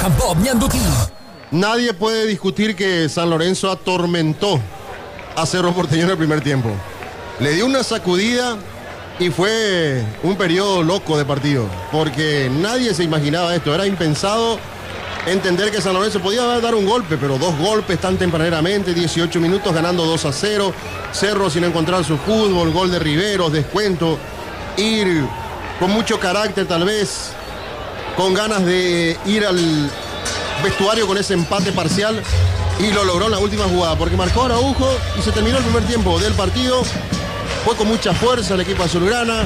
and Pop Ñandutí. Nadie puede discutir que San Lorenzo atormentó a Cerro Porteño en el primer tiempo. Le dio una sacudida y fue un periodo loco de partido, porque nadie se imaginaba esto. Era impensado entender que San Lorenzo podía dar un golpe, pero 2 golpes tan tempraneramente, 18 minutos ganando 2-0. Cerro sin encontrar su fútbol, gol de Riveros, descuento, ir con mucho carácter tal vez, con ganas de ir al vestuario con ese empate parcial, y lo logró en la última jugada, porque marcó Araujo y se terminó el primer tiempo del partido. Fue con mucha fuerza el equipo azulgrana,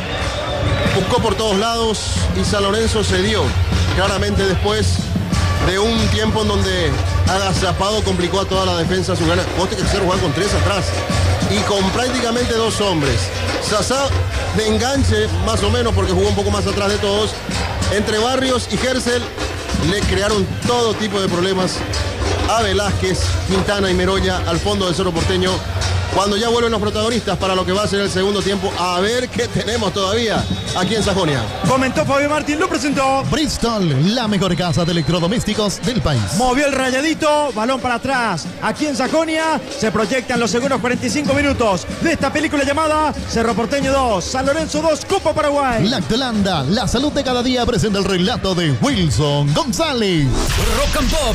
buscó por todos lados y San Lorenzo cedió claramente después de un tiempo en donde agazapado complicó a toda la defensa azulgrana. Coste que Cerro juega con 3 atrás y con prácticamente 2 hombres. Sasá de enganche más o menos, porque jugó un poco más atrás de todos. Entre Barrios y Gersel le crearon todo tipo de problemas a Velázquez, Quintana y Meroya al fondo del Cerro Porteño. Cuando ya vuelven los protagonistas para lo que va a ser el segundo tiempo, a ver qué tenemos todavía aquí en Sajonia. Comentó Fabio Martín, lo presentó Bristol, la mejor casa de electrodomésticos del país. Movió el rayadito, balón para atrás. Aquí en Sajonia se proyectan los segundos 45 minutos de esta película llamada Cerro Porteño 2, San Lorenzo 2, Copa Paraguay. Lactolanda, la salud de cada día, presenta el relato de Wilson González. Rock and Pop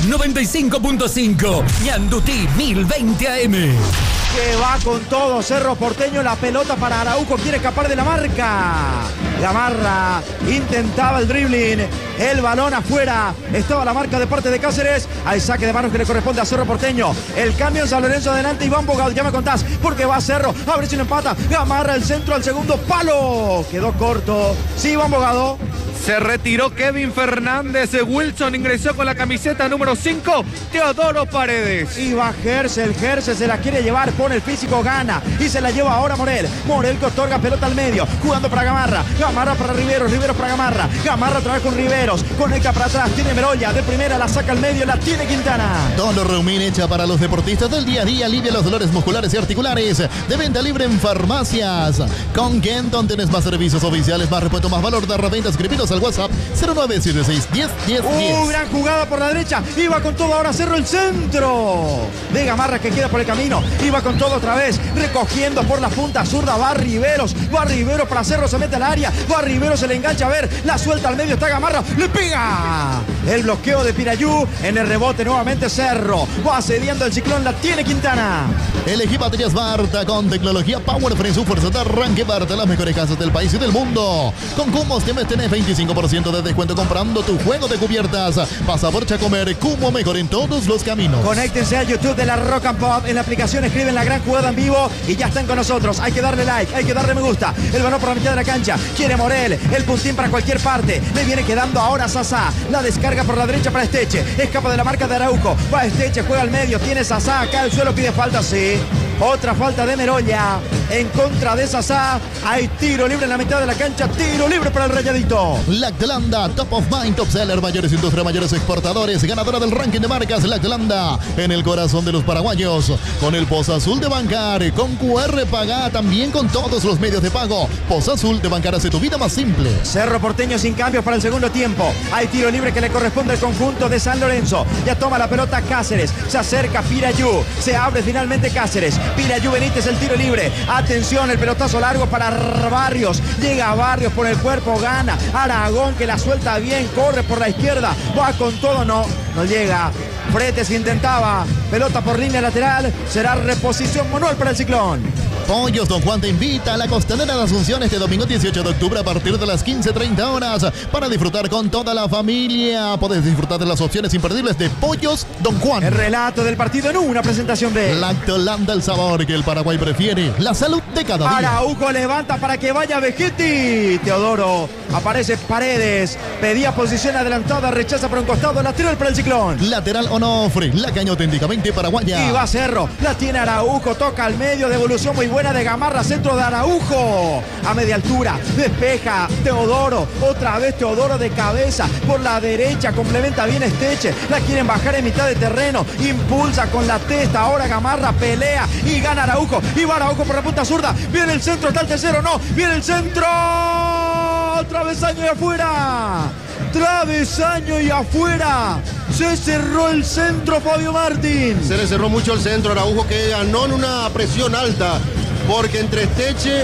95.5, Ñandutí 1020 AM. Que va con todo Cerro Porteño, la pelota para Araujo, quiere escapar de la marca. Gamarra intentaba el dribbling, el balón afuera, estaba la marca de parte de Cáceres. Hay saque de manos que le corresponde a Cerro Porteño. El cambio en San Lorenzo adelante, Iván Bogado, ya me contás, porque va Cerro, a ver si lo empata. Gamarra el centro al segundo palo, quedó corto. Sí, Iván Bogado. Se retiró Kevin Fernández. Wilson ingresó con la camiseta número 5. Teodoro Paredes. Y va Gersel se la quiere llevar, pone el físico, gana y se la lleva ahora Morel. Morel que otorga pelota al medio, jugando para Gamarra. Gamarra para Riveros, Riveros para Gamarra. Gamarra otra vez con Riveros, conecta para atrás, tiene Meroya, de primera la saca al medio, la tiene Quintana. Dono Reumin, hecha para los deportistas del día a día, alivia los dolores musculares y articulares. De venta libre en farmacias. Con Kenton tenés más servicios oficiales, más repuesto, más valor de reventa. Escribiros al WhatsApp 0976 10 10 10. Gran jugada por la derecha, iba con todo ahora Cerro, el centro de Gamarra que queda por el camino, iba con todo otra vez, recogiendo por la punta zurda, va Riveros para Cerro, se mete al área, va Riveros, se le engancha, a ver, la suelta al medio, está Gamarra, le pega el bloqueo de Pirayú, en el rebote nuevamente Cerro, va cediendo el ciclón, la tiene Quintana. Elegí baterías Barta con tecnología Power Free, su fuerza de arranque. Barta, las mejores casas del país y del mundo. Con Cumos tenés 25% de descuento comprando tu juego de cubiertas. Pasa por Chacomer, Cumo mejor en todos los caminos. Conéctense a YouTube de la Rock and Pop, en la aplicación escriben la gran jugada en vivo y ya están con nosotros. Hay que darle like, hay que darle me gusta. El balón por la mitad de la cancha, quiere Morel, el puntín para cualquier parte. Le viene quedando ahora Sasá, la descarga por la derecha para Esteche, escapa de la marca de Araujo, va Esteche, juega al medio, tiene Sasá, acá el suelo, pide falta, sí. Otra falta de Meroya en contra de Sasá. Hay tiro libre en la mitad de la cancha, tiro libre para el rayadito. Lactolanda, top of mind, top seller, mayores industria, mayores exportadores, ganadora del ranking de marcas. Lactolanda, en el corazón de los paraguayos, con el Poza Azul de Bancar, con QR Paga, también con todos los medios de pago. Poza Azul de Bancar hace tu vida más simple. Cerro Porteño sin cambios para el segundo tiempo. Hay tiro libre que le corresponde al conjunto de San Lorenzo. Ya toma la pelota Cáceres, se acerca Pirayú, se abre finalmente Cáceres. Pirayú Benítez, el tiro libre. Atención, el pelotazo largo para Barrios. Llega Barrios por el cuerpo, gana. Aragón que la suelta bien, corre por la izquierda. Va con todo, no llega. Fretes intentaba. Pelota por línea lateral. Será reposición manual para el Ciclón. Pollos Don Juan te invita a la Costanera de Asunción este domingo 18 de octubre a partir de las 15:30 horas para disfrutar con toda la familia. Podés disfrutar de las opciones imperdibles de Pollos Don Juan. El relato del partido en una presentación de Lactolanda, el sabor que el Paraguay prefiere. La salud de cada día. Araujo levanta para que vaya Vegetti. Teodoro, aparece Paredes. Pedía posición adelantada, rechaza por un costado, lateral para el Ciclón. Lateral Onofre, la caña auténticamente paraguaya. Y va Cerro, la tiene Araujo, toca al medio, devolución muy buena de Gamarra, centro de Araujo. A media altura, despeja Teodoro, otra vez Teodoro de cabeza, por la derecha, complementa bien Esteche. La quieren bajar en mitad de terreno, impulsa con la testa, ahora Gamarra pelea y gana Araujo. Y va Araujo por la punta zurda, viene el centro, está el tercero, no, viene el centro. Travesaño de afuera. travesaño y afuera. Se cerró el centro, Fabio Martín. Se le cerró mucho el centro. Araujo, que ganó en una presión alta, porque entre Esteche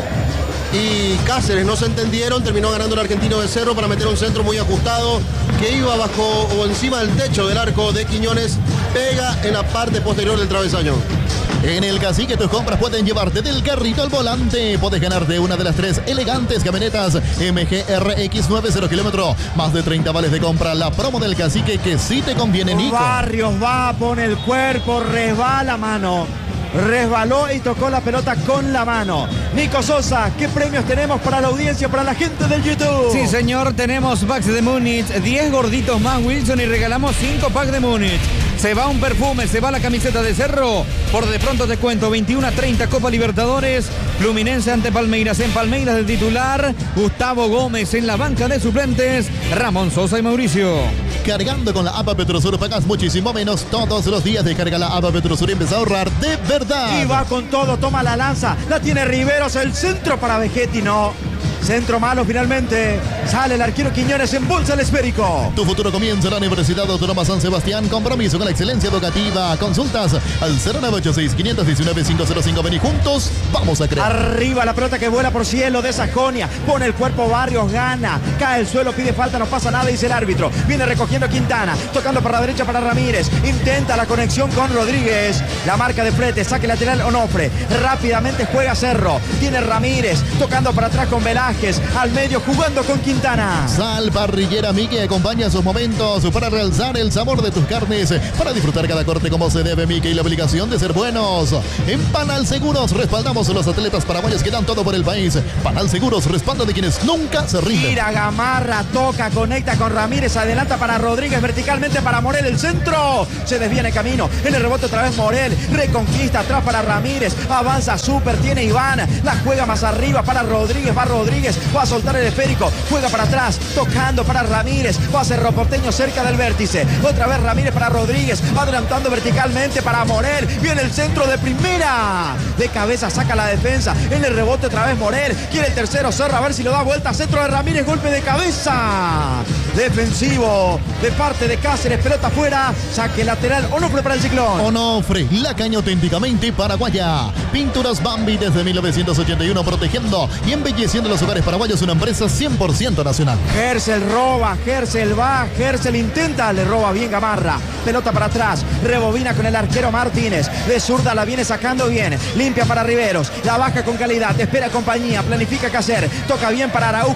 y Cáceres no se entendieron. Terminó ganando el argentino de Cerro para meter un centro muy ajustado que iba bajo o encima del techo del arco de Quiñones. Pega en la parte posterior del travesaño. En el Cacique tus compras pueden llevarte del carrito al volante. Puedes ganarte una de las 3 elegantes camionetas MG RX 90 kilómetros. Más de 30 vales de compra. La promo del Cacique que sí te conviene, Nico. Barrios va, pone el cuerpo, resbala mano. Resbaló y tocó la pelota con la mano. Nico Sosa, ¿qué premios tenemos para la audiencia, para la gente del YouTube? Sí, señor, tenemos packs de Múnich, 10 gorditos más, Wilson, y regalamos 5 packs de Múnich. Se va un perfume, se va la camiseta de Cerro. Por de pronto te cuento, 21-30 Copa Libertadores. Fluminense ante Palmeiras. En Palmeiras de titular, Gustavo Gómez. En la banca de suplentes, Ramón Sosa y Mauricio. Cargando con la APA Petrosur pagas muchísimo menos todos los días. Descarga la APA Petrosur y empieza a ahorrar de verdad. Y va con todo, toma la lanza. La tiene Riveros, el centro para Vegetti, no. Centro malo finalmente. Sale el arquero Quiñones, embolsa el esférico. Tu futuro comienza en la Universidad Autónoma San Sebastián. Compromiso con la excelencia educativa. Consultas al 0986-519-505. Ven y juntos vamos a creer. Arriba la pelota que vuela por cielo de Sajonia. Pone el cuerpo Barrios, gana. Cae el suelo, pide falta, no pasa nada, dice el árbitro. Viene recogiendo Quintana. Tocando por la derecha para Ramírez. Intenta la conexión con Rodríguez. La marca de frente, saque lateral Onofre. Rápidamente juega Cerro. Tiene Ramírez. Tocando para atrás con Velázquez. Al medio jugando con Quintana. Sal Parrillera Miki acompaña sus momentos para realzar el sabor de tus carnes, para disfrutar cada corte como se debe, Miki, y la obligación de ser buenos. En Panal Seguros respaldamos a los atletas paraguayos que dan todo por el país. Panal Seguros, respaldo de quienes nunca se rinden. Tira Gamarra, toca, conecta con Ramírez, adelanta para Rodríguez, verticalmente para Morel, el centro. Se desviene camino, en el rebote otra vez Morel, reconquista atrás para Ramírez, avanza súper, tiene Iván, la juega más arriba para Rodríguez, va Rodríguez, va a soltar el esférico, juega para atrás, tocando para Ramírez, va a Cerro Porteño cerca del vértice, otra vez Ramírez para Rodríguez, adelantando verticalmente para Morel, viene el centro de primera, de cabeza saca la defensa, en el rebote otra vez Morel, quiere el tercero Cerro, a ver si lo da vuelta, centro de Ramírez, golpe de cabeza, defensivo de parte de Cáceres, pelota afuera, saque lateral, Onofre para el Ciclón. Onofre, la caña auténticamente paraguaya. Pinturas Bambi desde 1981, protegiendo y embelleciendo los hogares paraguayos, una empresa 100% nacional. Gersel roba, Gersel va, Gersel intenta, le roba bien Gamarra, pelota para atrás, rebobina con el arquero Martínez, de zurda la viene sacando bien, limpia para Riveros, la baja con calidad, espera compañía, planifica qué hacer, toca bien para Araujo,